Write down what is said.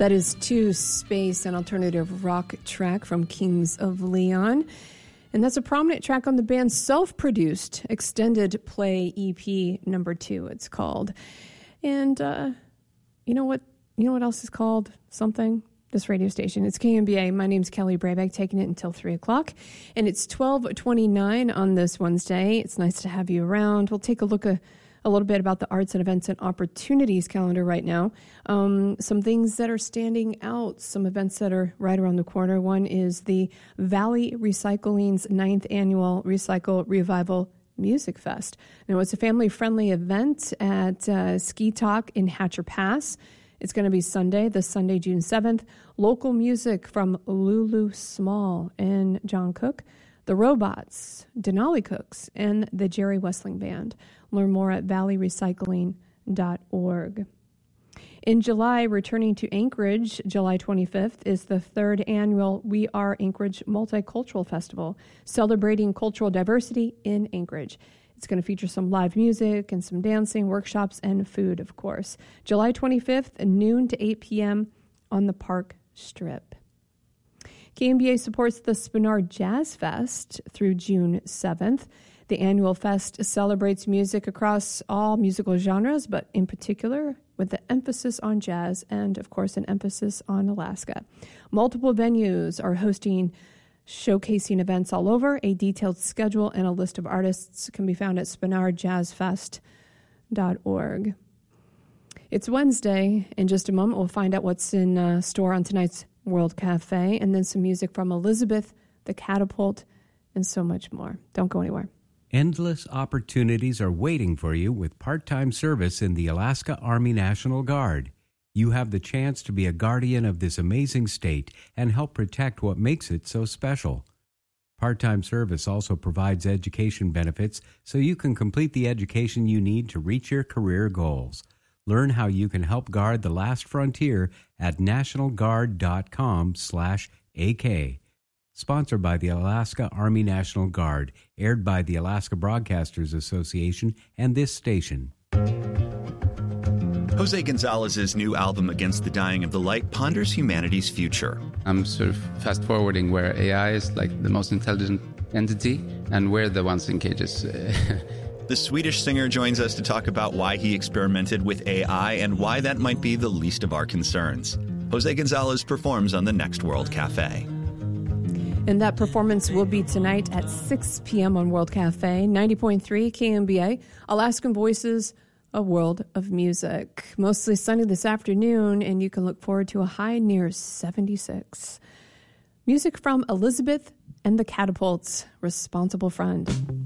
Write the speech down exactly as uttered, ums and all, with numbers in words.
That is To Space, an alternative rock track from Kings of Leon. And that's a prominent track on the band's self-produced extended play E P number two, it's called. And uh, you know what? You know what else is called something? This radio station. It's K M B A. My name's Kelly Brabag, taking it until three o'clock. And it's twelve twenty-nine on this Wednesday. It's nice to have you around. We'll take a look at a little bit about the arts and events and opportunities calendar right now. Um, some things that are standing out, some events that are right around the corner. One is the Valley Recycling's ninth annual Recycle Revival Music Fest. Now, it's a family-friendly event at uh, Ski Talk in Hatcher Pass. It's going to be Sunday, this Sunday, June seventh. Local music from Lulu Small and John Cook, the Robots, Denali Cooks, and the Jerry Wessling Band. Learn more at valley recycling dot org. In July, returning to Anchorage, July twenty-fifth, is the third annual We Are Anchorage Multicultural Festival, celebrating cultural diversity in Anchorage. It's going to feature some live music and some dancing, workshops, and food, of course. July twenty-fifth, noon to eight p.m. on the Park Strip. K M B A supports the Spinard Jazz Fest through June seventh. The annual fest celebrates music across all musical genres, but in particular with the emphasis on jazz and, of course, an emphasis on Alaska. Multiple venues are hosting showcasing events all over. A detailed schedule and a list of artists can be found at spinard jazz fest dot org. It's Wednesday. In just a moment, we'll find out what's in uh, store on tonight's World Cafe, and then some music from Elizabeth, the Catapult, and so much more. Don't go anywhere. Endless opportunities are waiting for you with part-time service in the Alaska Army National Guard. You have the chance to be a guardian of this amazing state and help protect what makes it so special. Part-time service also provides education benefits so you can complete the education you need to reach your career goals. Learn how you can help guard the last frontier at nationalguard.com slash AK. Sponsored by the Alaska Army National Guard, aired by the Alaska Broadcasters Association and this station. Jose Gonzalez's new album, Against the Dying of the Light, ponders humanity's future. I'm sort of fast-forwarding where A I is like the most intelligent entity, and we're the ones in cages. The Swedish singer joins us to talk about why he experimented with A I and why that might be the least of our concerns. Jose Gonzalez performs on the next World Cafe. And that performance will be tonight at six p.m. on World Cafe, ninety point three K M B A, Alaskan Voices, a world of music. Mostly sunny this afternoon, and you can look forward to a high near seventy-six. Music from Elizabeth and the Catapults, Responsible Friend.